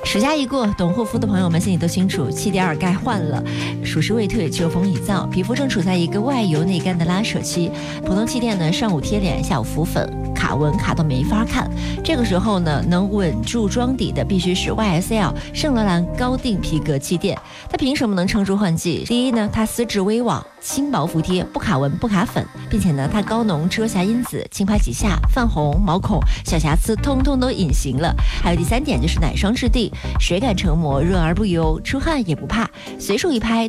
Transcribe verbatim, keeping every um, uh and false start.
暑假一过，懂护肤的朋友们心里都清楚，气垫儿该换了。暑湿未退，秋风已燥，皮肤正处在一个外油内干的拉扯期。普通气垫呢，上午贴脸，下午浮粉，卡纹卡到没法看。这个时候呢，能稳住妆底的必须是 Y S L 圣罗兰高定皮革气垫。它凭什么能撑住换季？第一呢，它丝质微网，轻薄服帖，不卡纹不卡粉，并且呢，它高浓遮瑕因子，轻拍几下，泛红、毛孔、小瑕疵通通都隐形了。还有第三点就是奶霜质地，水感成膜，润而不油，出汗也不怕，随手一拍